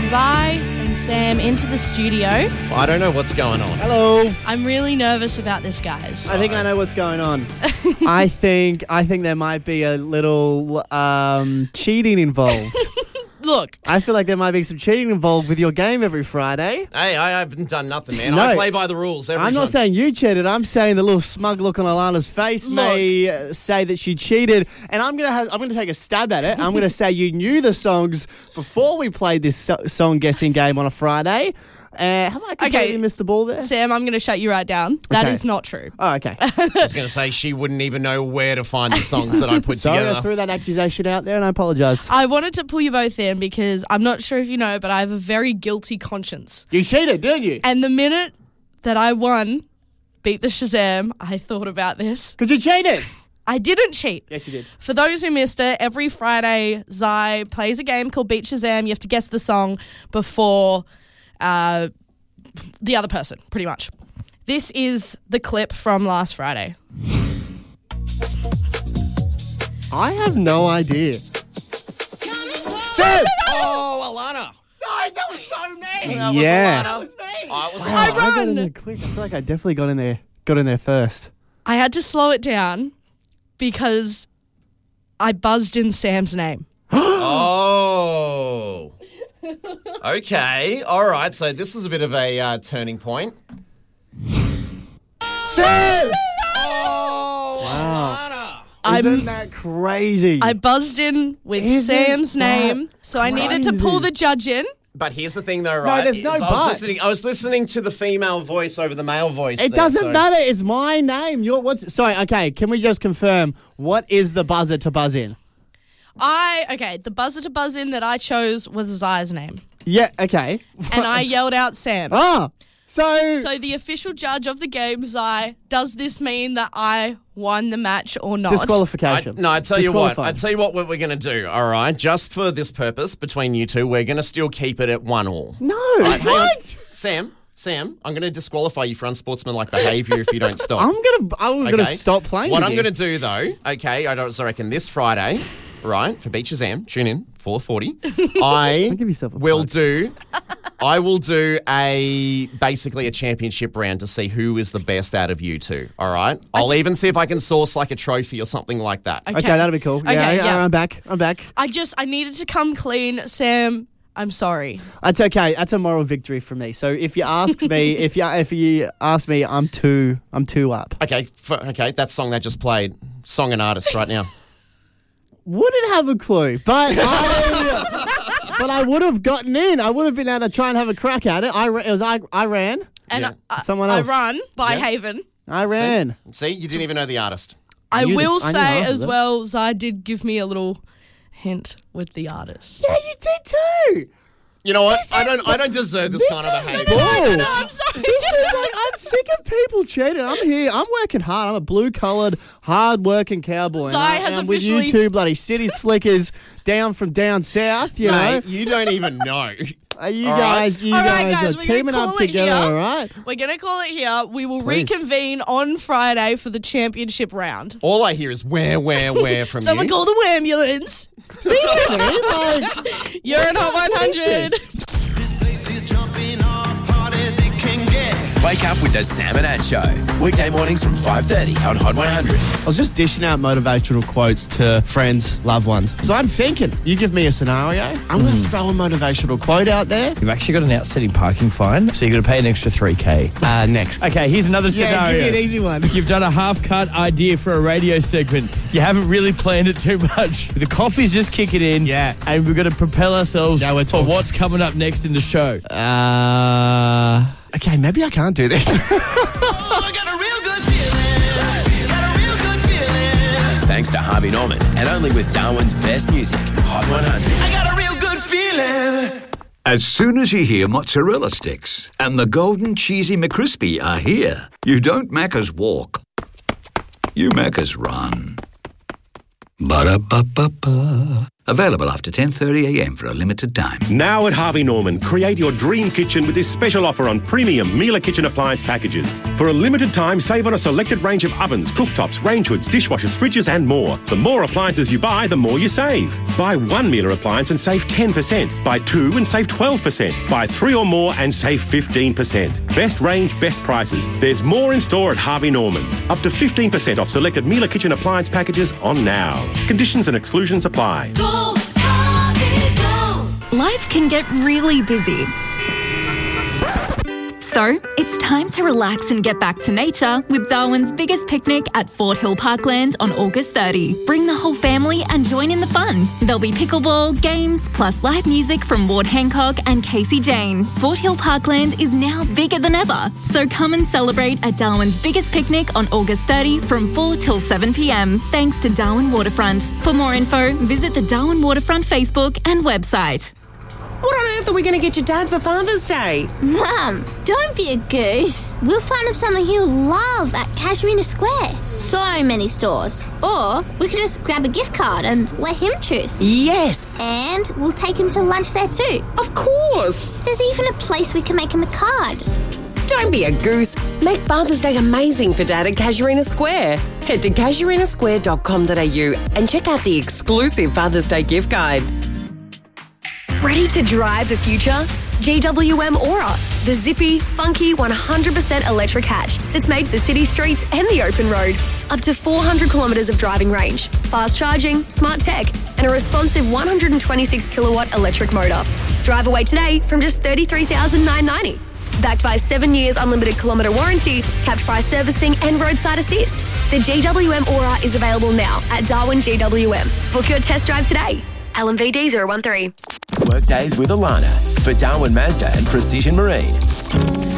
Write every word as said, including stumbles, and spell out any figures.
Zai and Sam into the studio. I don't know what's going on. Hello. I'm really nervous about this, guys. I think I know what's going on. I think I think there might be a little um, cheating involved. Look. I feel like there might be some cheating involved with your game every Friday. Hey, I haven't done nothing, man. No. I play by the rules every I'm time. not saying you cheated. I'm saying the little smug look on Alana's face Look. may uh, say that she cheated, and I'm gonna have, I'm gonna take a stab at it. I'm gonna say you knew the songs before we played this so- song guessing game on a Friday. Uh, have I completely Okay. missed the ball there? Sam, I'm going to shut you right down. That Okay. is not true. Oh, okay. I was going to say she wouldn't even know where to find the songs that I put Sorry, I together. threw that accusation out there, and I apologise. I wanted to pull you both in because I'm not sure if you know, but I have a very guilty conscience. You cheated, didn't you? And the minute that I won, beat the Shazam, I thought about this. Because you cheated. I didn't cheat. Yes, you did. For those who missed it, every Friday, Zai plays a game called Beat Shazam. You have to guess the song before uh, the other person, pretty much. This is the clip from last Friday. I have no idea. Sam! Oh, Alana. No, that was so me. That Yeah. was Alana. Oh, it was Wow, Alana. I I got in run. there quick. I feel like I definitely got in there. Got in there first. I had to slow it down because I buzzed in Sam's name. Oh. Okay. All right. So this is a bit of a uh, turning point. Sam! Oh, Wow. Alana. Isn't I'm- that crazy? I buzzed in with Isn't Sam's that name, so I needed to pull crazy? the judge in. But here's the thing, though, right? there's no is I was but. listening. I was listening to the female voice over the male voice. It there, doesn't so- matter. It's my name. You're what's sorry. Okay, can we just confirm what is the buzzer to buzz in? I, okay, the buzzer to buzz in that I chose was Zai's name. Yeah. Okay. And I yelled out Sam. Ah. So. So the official judge of the game, Zai, does this mean that I won the match or not? I, disqualification. no, I tell you what. I Disqualified. tell you what. What we're going to do. All right, just for this purpose, between you two, we're going to still keep it at one all. No. Right, hang on. what? Sam, Sam, I'm going to disqualify you for unsportsmanlike behaviour if you don't stop. I'm gonna. I'm gonna Okay? stop playing. What with I'm you. going to do, though, okay, I don't I reckon this Friday, right, for Beach Shazam, tune in, four forty, I Don't give yourself a will plug. do, I will do a, basically a championship round to see who is the best out of you two, all right? I'll even see if I can source like a trophy or something like that. Okay. Okay, that'll be cool. Okay, yeah, yeah, yeah. I'm back. I'm back. I just, I needed to come clean. Sam, I'm sorry. That's okay. That's a moral victory for me. So if you ask me, if you if you ask me, I'm two. I'm two up. Okay, for, okay, that song that just played, song and artist right now. Wouldn't have a clue, but I, but I would have gotten in. I would have been able to try and have a crack at it. I ra- it was I I ran. And Yeah. I, Someone I else. run by Yeah. Haven. I ran. See, you didn't even know the artist. I knew will this- I knew say half of as it. well, Zai did give me a little hint with the artist. Yeah, you did too. You know what? This I is- don't. I don't deserve this, this kind of is behaviour. bull. No, no, I'm sorry. This is like, I'm sick of people cheating. I'm here. I'm working hard. I'm a blue-collared, hard-working cowboy. and Zai I- has and I'm with officially- you two bloody city slickers down from down south. You know, Mate, you don't even know. Uh, you All guys, right. you All right, guys, guys, are we're gonna teaming up call it together. here. All right. We're going to call it here. We will Please. reconvene on Friday for the championship round. All I hear is where, where, where from Someone you. call the ambulance. See what I mean? Like, You're in Hot one hundred. This place is jumping off hard as it can get. Wake up with the Sam and Ant Show. Weekday mornings from five thirty on Hot one hundred. I was just dishing out motivational quotes to friends, loved ones. So I'm thinking, you give me a scenario, I'm going to throw a motivational quote out there. You've actually got an outstanding parking fine, so you've got to pay an extra three K. Uh, next. Okay, here's another Yeah, scenario. give me an easy one. You've done a half-cut idea for a radio segment. You haven't really planned it too much. The coffee's just kicking in. Yeah. And we've got to propel ourselves Now we're for talking. what's coming up next in the show. Uh, okay, maybe I can't do this. Oh, I got a real good feeling. Got a real good feeling. Thanks to Harvey Norman and only with Darwin's best music, Hot one hundred. I got a real good feeling. As soon as you hear mozzarella sticks and the golden cheesy McCrispy are here, you don't Macca's walk. You Macca's run. Ba-da-ba-ba-ba. Available after ten thirty a m for a limited time. Now at Harvey Norman, create your dream kitchen with this special offer on premium Miele kitchen appliance packages. For a limited time, save on a selected range of ovens, cooktops, range hoods, dishwashers, fridges and more. The more appliances you buy, the more you save. Buy one Miele appliance and save ten percent. Buy two and save twelve percent. Buy three or more and save fifteen percent. Best range, best prices. There's more in store at Harvey Norman. Up to fifteen percent off selected Miele kitchen appliance packages on now. Conditions and exclusions apply. Go, Harvey, go. Life can get really busy. So, it's time to relax and get back to nature with Darwin's biggest picnic at Fort Hill Parkland on August thirtieth. Bring the whole family and join in the fun. There'll be pickleball, games, plus live music from Ward Hancock and Casey Jane. Fort Hill Parkland is now bigger than ever, so come and celebrate at Darwin's biggest picnic on August thirtieth from four till seven p m, thanks to Darwin Waterfront. For more info, visit the Darwin Waterfront Facebook and website. What on earth are we going to get your dad for Father's Day? Mum, don't be a goose. We'll find him something he'll love at Casuarina Square. So many stores. Or we could just grab a gift card and let him choose. Yes. And we'll take him to lunch there too. Of course. There's even a place we can make him a card. Don't be a goose. Make Father's Day amazing for Dad at Casuarina Square. Head to casuarina square dot com dot a u and check out the exclusive Father's Day gift guide. Ready to drive the future? G W M Aura, the zippy, funky, one hundred percent electric hatch that's made for city streets and the open road. Up to four hundred kilometres of driving range, fast charging, smart tech, and a responsive one hundred twenty-six kilowatt electric motor. Drive away today from just thirty-three thousand nine hundred ninety dollars. Backed by seven years unlimited kilometre warranty, capped price servicing and roadside assist. The G W M Aura is available now at Darwin G W M. Book your test drive today. L M V D zero one three. Workdays with Alana for Darwin Mazda and Precision Marine.